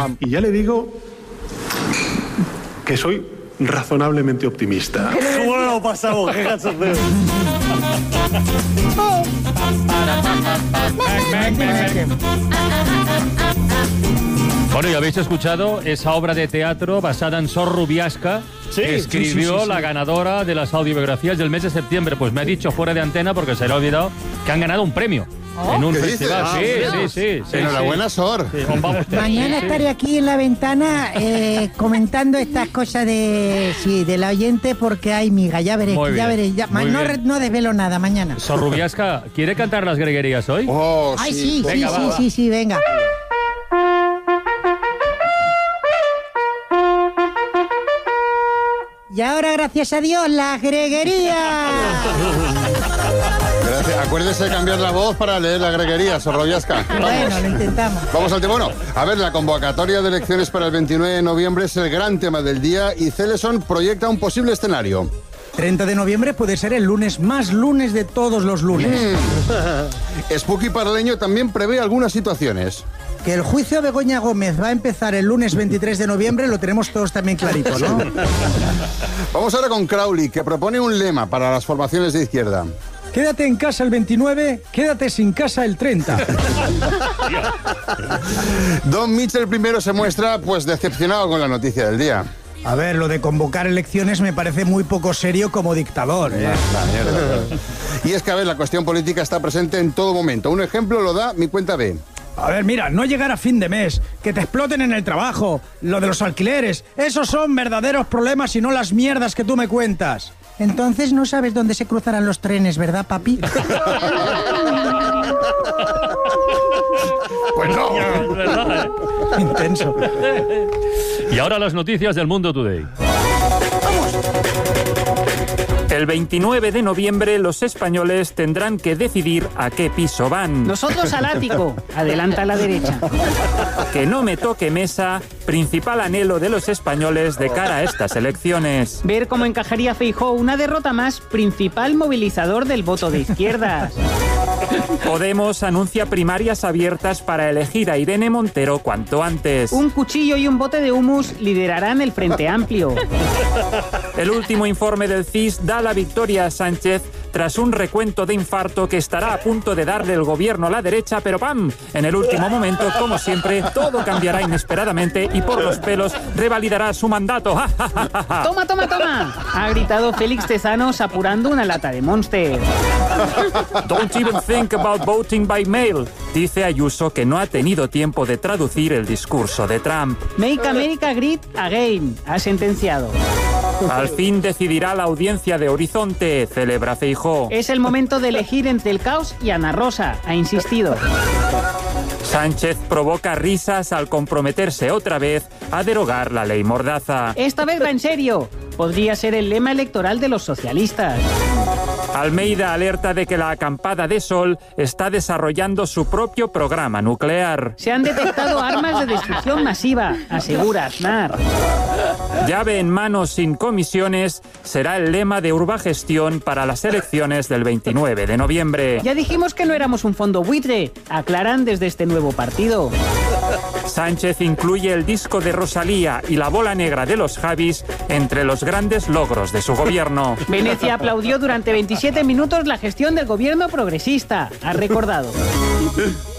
pam. Y ya le digo que soy razonablemente optimista. ¿Cómo no lo pasamos? ¡Qué cachondeo! Bueno, y habéis escuchado esa obra de teatro basada en Sor Rubiasca, que escribió la ganadora de las audiobiografías del mes de septiembre. Pues me ha dicho fuera de antena, porque se le ha olvidado, que han ganado un premio. En un festival. Sí. Enhorabuena, Sor. Sí, mañana estaré aquí en la ventana comentando estas cosas de la oyente, porque hay miga, ya veréis. No desvelo nada mañana. Sor Rubiasca, ¿quiere cantar las greguerías hoy? Oh, ay, sí, venga, sí, venga. Y ahora, gracias a Dios, las greguerías. Gracias. Acuérdese de cambiar la voz para leer la greguería, Sor Rubiasca. Bueno, lo intentamos. Vamos al tema. Bueno, a ver, la convocatoria de elecciones para el 29 de noviembre es el gran tema del día y Celeson proyecta un posible escenario. 30 de noviembre puede ser el lunes más lunes de todos los lunes. Spooky Paraleño también prevé algunas situaciones. Que el juicio a Begoña Gómez va a empezar el lunes 23 de noviembre lo tenemos todos también clarito, ¿no? Vamos ahora con Crowley, que propone un lema para las formaciones de izquierda. Quédate en casa el 29, quédate sin casa el 30. Don Mitchell primero se muestra, pues, decepcionado con la noticia del día. A ver, lo de convocar elecciones me parece muy poco serio como dictador, ¿eh? Y es que, a ver, la cuestión política está presente en todo momento. Un ejemplo lo da mi cuenta B. A ver, mira, no llegar a fin de mes, que te exploten en el trabajo, lo de los alquileres, esos son verdaderos problemas y no las mierdas que tú me cuentas. Entonces no sabes dónde se cruzarán los trenes, ¿verdad, papi? Pues no. Es verdad, Intenso. Y ahora las noticias del Mundo Today. El 29 de noviembre los españoles tendrán que decidir a qué piso van. Nosotros al ático, adelanta a la derecha. Que no me toque mesa, principal anhelo de los españoles de cara a estas elecciones. Ver cómo encajaría Feijóo una derrota más, principal movilizador del voto de izquierdas. Podemos anuncia primarias abiertas para elegir a Irene Montero cuanto antes. Un cuchillo y un bote de humus liderarán el Frente Amplio. El último informe del CIS da la victoria a Sánchez tras un recuento de infarto que estará a punto de darle el gobierno a la derecha, pero ¡pam! En el último momento, como siempre, todo cambiará inesperadamente y por los pelos revalidará su mandato. ¡Toma, toma, toma! Ha gritado Félix Tezanos apurando una lata de Monster. Don't even think about voting by mail, dice Ayuso, que no ha tenido tiempo de traducir el discurso de Trump. Make America Great Again, ha sentenciado. Al fin decidirá la audiencia de Horizonte, celebra Feijóo. Es el momento de elegir entre el caos y Ana Rosa, ha insistido. Sánchez provoca risas al comprometerse otra vez a derogar la ley Mordaza. Esta vez va en serio. Podría ser el lema electoral de los socialistas. Almeida alerta de que la acampada de Sol está desarrollando su propio programa nuclear. Se han detectado armas de destrucción masiva, asegura Aznar. Llave en mano sin comisiones será el lema de Urbagestión para las elecciones del 29 de noviembre. Ya dijimos que no éramos un fondo buitre, aclaran desde este nuevo partido. Sánchez incluye el disco de Rosalía y la bola negra de los Javis entre los grandes logros de su gobierno. Venecia aplaudió durante 27 minutos la gestión del gobierno progresista, ha recordado.